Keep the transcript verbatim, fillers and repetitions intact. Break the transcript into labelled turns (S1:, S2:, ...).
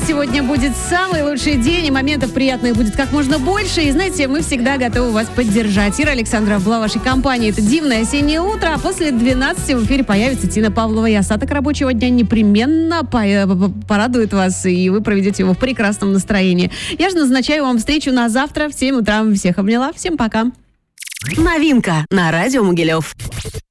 S1: пусть сегодня будет самый лучший день, и моментов приятных будет как можно больше. И знаете, мы всегда готовы вас поддержать. Ира Александрова была в вашей компании. Это «Дивное осеннее утро», а после двенадцати в эфире появится Тина Павлова. И остаток рабочего дня непременно порадует вас, и вы проведете его в прекрасном настроении. Я же назначаю вам встречу на завтра в семь утра. Всех обняла. Всем пока.
S2: Новинка на радио Могилев.